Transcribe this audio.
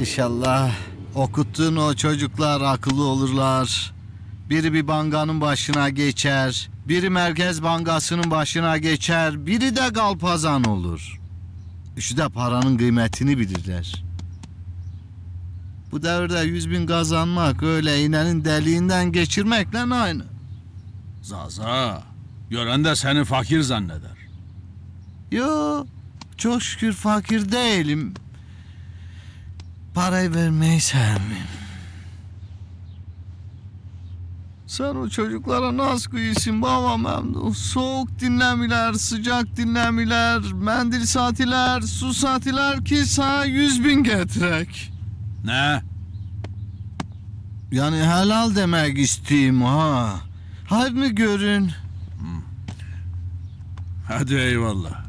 İnşallah okuttuğun o çocuklar akıllı olurlar. Biri bir bankanın başına geçer, biri Merkez Bankası'nın başına geçer, biri de kalpazan olur. Üçü de paranın kıymetini bilirler. Bu devirde 100.000 kazanmak öyle iğnenin deliğinden geçirmekle aynı. Zaza, gören de seni fakir zanneder. Yo, çok şükür fakir değilim. Parayı vermeyi sevmem. Sen o çocuklara nasıl kıyısın baba Memduh? Soğuk dinlemiler, sıcak dinlemiler, mendil satiler, su satiler ki sana 100.000 getirek. Ne? Yani helal demek isteyeyim ha. Hayır mı görün? Hadi eyvallah.